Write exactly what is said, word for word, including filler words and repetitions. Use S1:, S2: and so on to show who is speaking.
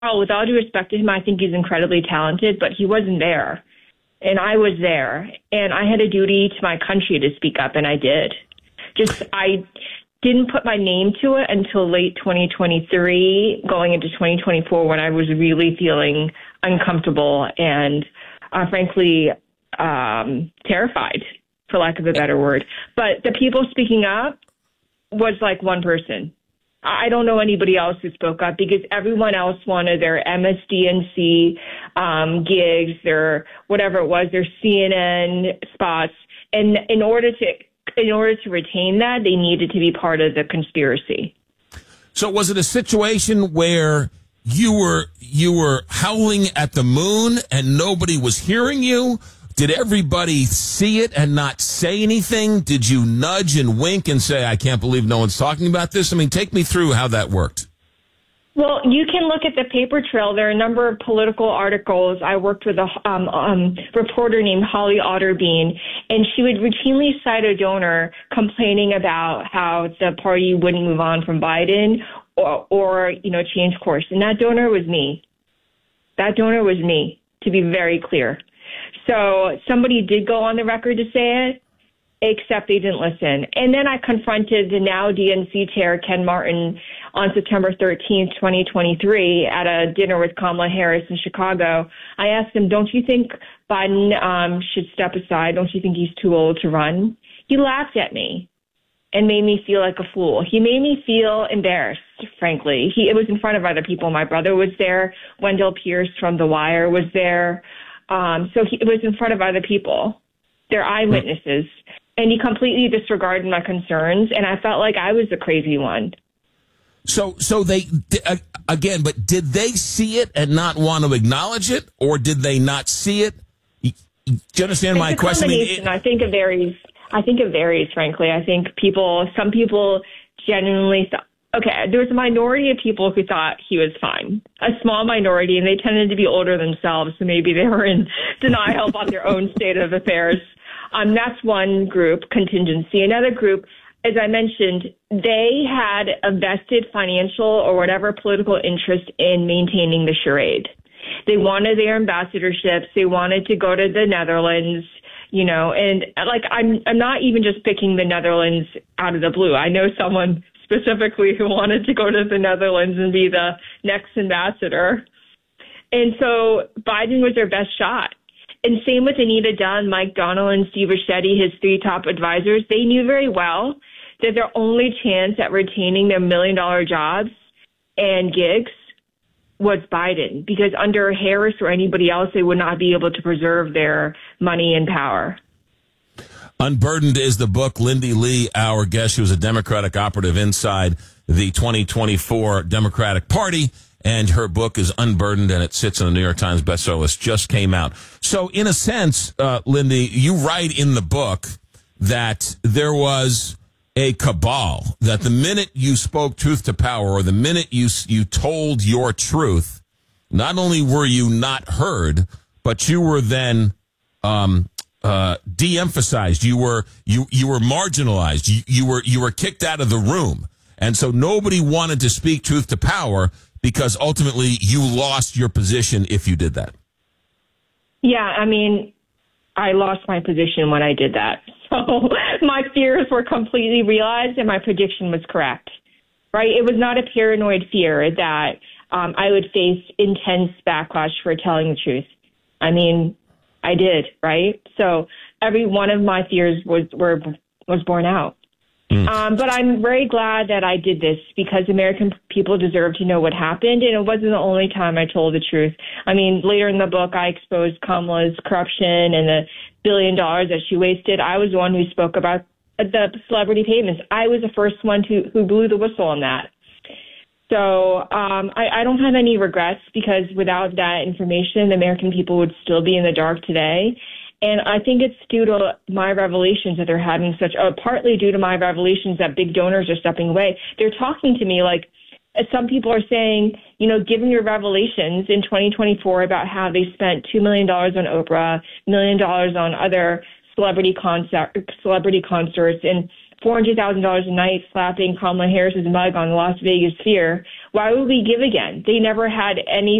S1: Oh, with all due respect to him, I think he's incredibly talented, but he wasn't there. And I was there. And I had a duty to my country to speak up, and I did. Just, I didn't put my name to it until late twenty twenty-three, going into twenty twenty-four, when I was really feeling uncomfortable and, uh, frankly, um, terrified, for lack of a better word. But the people speaking up was like one person. I don't know anybody else who spoke up because everyone else wanted their M S D N C um, gigs, their whatever it was, their C N N spots. And in order to in order to retain that, they needed to be part of the conspiracy.
S2: So was it a situation where you were you were howling at the moon and nobody was hearing you? Did everybody see it and not say anything? Did you nudge and wink and say, I can't believe no one's talking about this? I mean, take me through how that worked.
S1: Well, you can look at the paper trail. There are a number of political articles. I worked with a um, um, reporter named Holly Otterbein, and she would routinely cite a donor complaining about how the party wouldn't move on from Biden or, or, you know, change course. And that donor was me. That donor was me, to be very clear. So somebody did go on the record to say it, except they didn't listen. And then I confronted the now D N C chair, Ken Martin, on September thirteenth, twenty twenty-three, at a dinner with Kamala Harris in Chicago. I asked him, don't you think Biden um, should step aside? Don't you think he's too old to run? He laughed at me and made me feel like a fool. He made me feel embarrassed, frankly. He, it was in front of other people. My brother was there. Wendell Pierce from The Wire was there. Um, so he, it was in front of other people. They're eyewitnesses. And he completely disregarded my concerns, and I felt like I was the crazy one.
S2: So, so they, again, but did they see it and not want to acknowledge it, or did they not see it? Do you understand my question?
S1: I, mean, it, I think it varies. I think it varies, frankly. I think people, some people genuinely thought, okay, there was a minority of people who thought he was fine, a small minority, and they tended to be older themselves, so maybe they were in denial about their own state of affairs. Um, that's one group, contingency. Another group, as I mentioned, they had a vested financial or whatever political interest in maintaining the charade. They wanted their ambassadorships. They wanted to go to the Netherlands, you know, and like I'm, I'm not even just picking the Netherlands out of the blue. I know someone specifically who wanted to go to the Netherlands and be the next ambassador. And so Biden was their best shot. And same with Anita Dunn, Mike Donnell, and Steve Ricchetti, his three top advisors. They knew very well that their only chance at retaining their million dollar jobs and gigs was Biden, because under Harris or anybody else, they would not be able to preserve their money and power.
S2: Unburdened is the book. Lindy Lee, our guest, who was a Democratic operative inside the twenty twenty-four Democratic Party, and her book is Unburdened, and it sits on the New York Times bestseller list, just came out. So in a sense, uh, Lindy, you write in the book that there was a cabal, that the minute you spoke truth to power, or the minute you you told your truth, not only were you not heard, but you were then um, uh, de-emphasized. You were you you were marginalized. You, you were you were kicked out of the room, and so nobody wanted to speak truth to power because ultimately you lost your position if you did that.
S1: Yeah, I mean, I lost my position when I did that. So my fears were completely realized, and my prediction was correct, right? It was not a paranoid fear that um, I would face intense backlash for telling the truth. I mean, I did, right? So every one of my fears was were was borne out. Mm. Um, but I'm very glad that I did this, because American people deserve to know what happened. And it wasn't the only time I told the truth. I mean, later in the book, I exposed Kamala's corruption and the billion dollars that she wasted. I was the one who spoke about the celebrity payments. I was the first one to, who blew the whistle on that. So um, I, I don't have any regrets, because without that information, the American people would still be in the dark today. And I think it's due to my revelations that they're having such, uh, partly due to my revelations that big donors are stepping away. They're talking to me like, as some people are saying, you know, given your revelations in twenty twenty-four about how they spent two million dollars on Oprah, million dollars on other celebrity concert, celebrity concerts, and four hundred thousand dollars a night slapping Kamala Harris's mug on the Las Vegas Sphere, why would we give again? They never had any